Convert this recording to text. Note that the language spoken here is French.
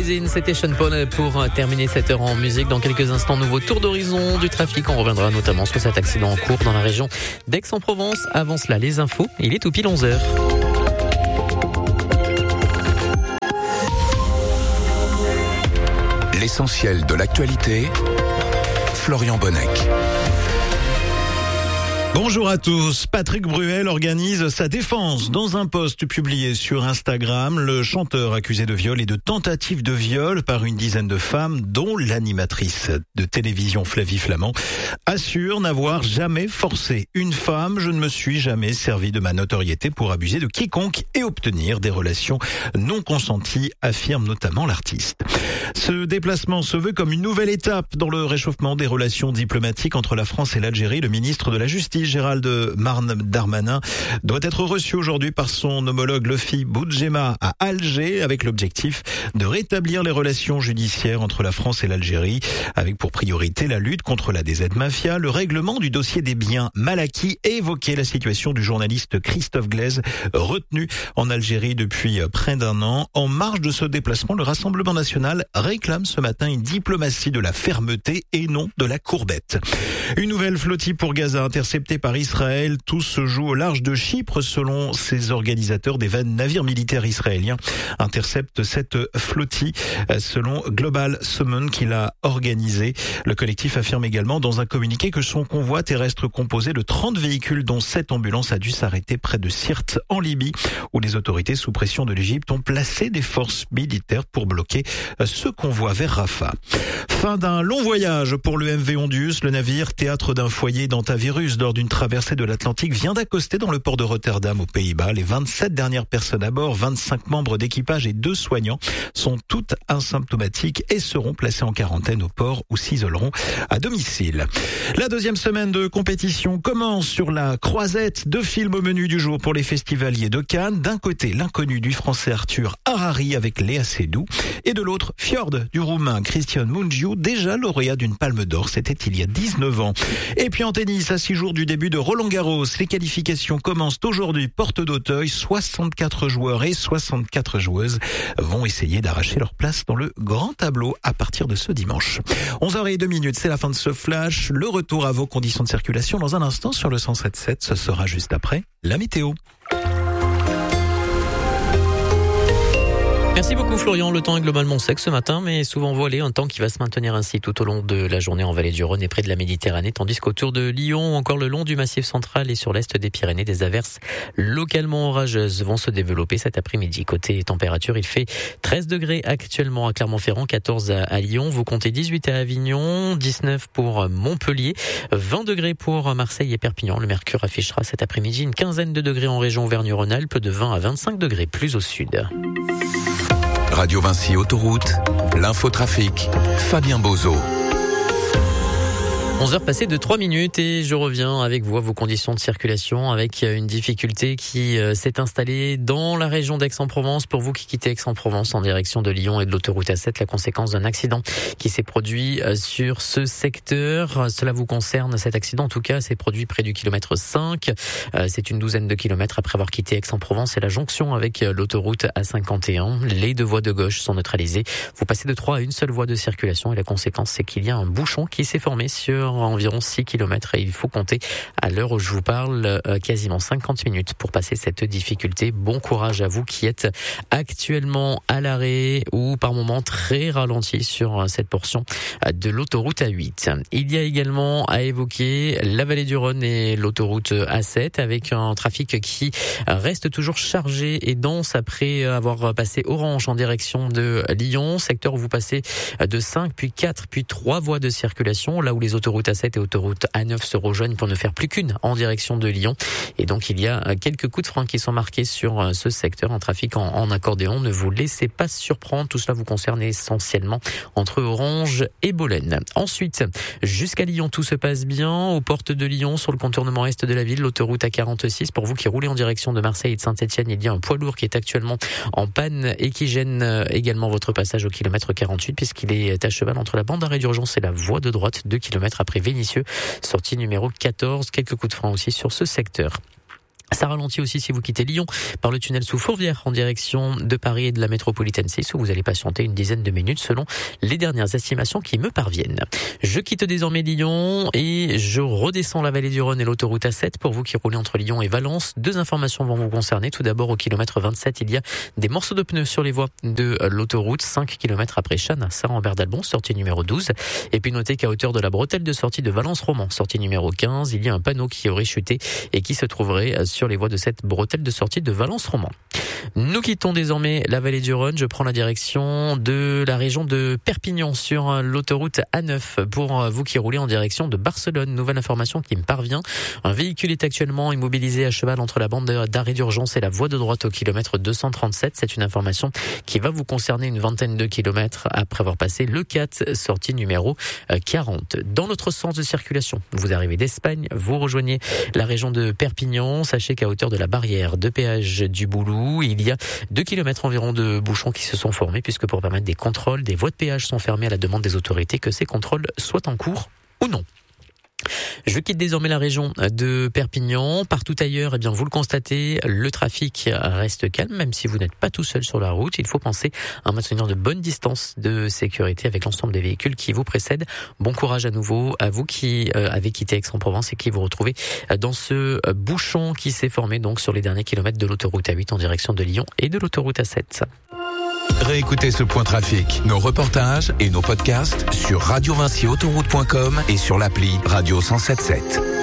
Within, c'était Sean Paul pour terminer cette heure en musique. Dans quelques instants, nouveau tour d'horizon du trafic. On reviendra notamment sur cet accident en cours dans la région d'Aix-en-Provence. Avant cela, les infos. Il est tout pile 11h. L'essentiel de l'actualité, Florian Bonnec. Bonjour à tous. Patrick Bruel organise sa défense. Dans un post publié sur Instagram, le chanteur accusé de viol et de tentative de viol par une dizaine de femmes, dont l'animatrice de télévision Flavie Flament, assure n'avoir jamais forcé une femme. Je ne me suis jamais servi de ma notoriété pour abuser de quiconque et obtenir des relations non consenties, affirme notamment l'artiste. Ce déplacement se veut comme une nouvelle étape dans le réchauffement des relations diplomatiques entre la France et l'Algérie. Le ministre de la Justice, Gérald Darmanin, doit être reçu aujourd'hui par son homologue Lofi Boudjema à Alger, avec l'objectif de rétablir les relations judiciaires entre la France et l'Algérie, avec pour priorité la lutte contre la DZ Mafia, le règlement du dossier des biens mal acquis et évoquer la situation du journaliste Christophe Glaise, retenu en Algérie depuis près d'un an. En marge de ce déplacement, le Rassemblement national réclame ce matin une diplomatie de la fermeté et non de la courbette. Une nouvelle flottille pour Gaza interceptée par Israël. Tout se joue au large de Chypre. Selon ses organisateurs, des navires militaires israéliens interceptent cette flottille selon Global Summon qui l'a organisé. Le collectif affirme également dans un communiqué que son convoi terrestre composé de 30 véhicules dont 7 ambulances a dû s'arrêter près de Sirte en Libye, où les autorités sous pression de l'Égypte ont placé des forces militaires pour bloquer ce convoi vers Rafah. Fin d'un long voyage pour le MV Ondius. Le navire, théâtre d'un foyer d'antivirus lors d'une traversée de l'Atlantique, vient d'accoster dans le port de Rotterdam aux Pays-Bas. Les 27 dernières personnes à bord, 25 membres d'équipage et 2 soignants, sont toutes asymptomatiques et seront placées en quarantaine au port ou s'isoleront à domicile. La deuxième semaine de compétition commence sur la croisette. 2 films au menu du jour pour les festivaliers de Cannes. D'un côté, l'inconnu du français Arthur Harari avec Léa Seydoux et de l'autre, Fjord du roumain Cristian Mungiu, déjà lauréat d'une Palme d'Or, c'était il y a 19 ans. Et puis en tennis, à 6 jours du début de Roland-Garros, les qualifications commencent aujourd'hui, porte d'Auteuil. 64 joueurs et 64 joueuses vont essayer d'arracher leur place dans le grand tableau à partir de ce dimanche. 11h02, c'est la fin de ce flash. Le retour à vos conditions de circulation dans un instant sur le 107.7. Ce sera juste après la météo. Merci beaucoup Florian. Le temps est globalement sec ce matin, mais souvent voilé. Un temps qui va se maintenir ainsi tout au long de la journée en vallée du Rhône et près de la Méditerranée, tandis qu'autour de Lyon, encore le long du Massif central et sur l'est des Pyrénées, des averses localement orageuses vont se développer cet après-midi. Côté température, il fait 13 degrés actuellement à Clermont-Ferrand, 14 à Lyon. Vous comptez 18 à Avignon, 19 pour Montpellier, 20 degrés pour Marseille et Perpignan. Le mercure affichera cet après-midi une quinzaine de degrés en région Auvergne-Rhône-Alpes, de 20 à 25 degrés plus au sud. Radio Vinci Autoroute, l'infotrafic, Fabien Bozo. 11h passées de 3 minutes et je reviens avec vous à vos conditions de circulation avec une difficulté qui s'est installée dans la région d'Aix-en-Provence. Pour vous qui quittez Aix-en-Provence en direction de Lyon et de l'autoroute A7, la conséquence d'un accident qui s'est produit sur ce secteur. Cela vous concerne, cet accident en tout cas s'est produit près du kilomètre 5. C'est une douzaine de kilomètres après avoir quitté Aix-en-Provence et la jonction avec l'autoroute A51. Les 2 voies de gauche sont neutralisées. Vous passez de 3 à une seule voie de circulation et la conséquence c'est qu'il y a un bouchon qui s'est formé sur environ 6 km et il faut compter à l'heure où je vous parle quasiment 50 minutes pour passer cette difficulté. Bon courage à vous qui êtes actuellement à l'arrêt ou par moment très ralenti sur cette portion de l'autoroute A8. Il y a également à évoquer la vallée du Rhône et l'autoroute A7 avec un trafic qui reste toujours chargé et dense après avoir passé orange en direction de Lyon, secteur où vous passez de 5 puis 4 puis 3 voies de circulation, là où les autoroutes A7 et autoroute A9 se rejoignent pour ne faire plus qu'une en direction de Lyon. Et donc il y a quelques coups de frein qui sont marqués sur ce secteur, un trafic en accordéon. Ne vous laissez pas surprendre, tout cela vous concerne essentiellement entre Orange et Bolène. Ensuite, jusqu'à Lyon, tout se passe bien. Aux portes de Lyon, sur le contournement est de la ville, l'autoroute A46. Pour vous qui roulez en direction de Marseille et de Saint-Etienne, il y a un poids lourd qui est actuellement en panne et qui gêne également votre passage au kilomètre 48 puisqu'il est à cheval entre la bande d'arrêt d'urgence et la voie de droite, 2 kilomètres après Vénissieux, sortie numéro 14. Quelques coups de frein aussi sur ce secteur. Ça ralentit aussi si vous quittez Lyon par le tunnel sous Fourvière en direction de Paris et de la métropolitaine 6 où vous allez patienter une dizaine de minutes selon les dernières estimations qui me parviennent. Je quitte désormais Lyon et je redescends la vallée du Rhône et l'autoroute A7 pour vous qui roulez entre Lyon et Valence. 2 informations vont vous concerner. Tout d'abord, au kilomètre 27, il y a des morceaux de pneus sur les voies de l'autoroute. 5 km après Chasnes à Saint-Rambert-d'Albon, sortie numéro 12. Et puis notez qu'à hauteur de la bretelle de sortie de Valence-Romand, sortie numéro 15, il y a un panneau qui aurait chuté et qui se trouverait sur les voies de cette bretelle de sortie de Valence-Romand. Nous quittons désormais la vallée du Rhône. Je prends la direction de la région de Perpignan sur l'autoroute A9 pour vous qui roulez en direction de Barcelone. Nouvelle information qui me parvient. Un véhicule est actuellement immobilisé à cheval entre la bande d'arrêt d'urgence et la voie de droite au kilomètre 237. C'est une information qui va vous concerner une vingtaine de kilomètres après avoir passé le 4, sortie numéro 40. Dans notre sens de circulation, vous arrivez d'Espagne, vous rejoignez la région de Perpignan. Sachez qu'à hauteur de la barrière de péage du Boulou, il y a 2 km environ de bouchons qui se sont formés puisque pour permettre des contrôles, des voies de péage sont fermées à la demande des autorités, que ces contrôles soient en cours ou non. Je quitte désormais la région de Perpignan. Partout ailleurs, eh bien, vous le constatez, le trafic reste calme, même si vous n'êtes pas tout seul sur la route. Il faut penser à maintenir de bonnes distances de sécurité avec l'ensemble des véhicules qui vous précèdent. Bon courage à nouveau à vous qui avez quitté Aix-en-Provence et qui vous retrouvez dans ce bouchon qui s'est formé donc sur les derniers kilomètres de l'autoroute A8 en direction de Lyon et de l'autoroute A7. Réécoutez ce point trafic, nos reportages et nos podcasts sur radiovinciautoroute.com et sur l'appli Radio 107.7.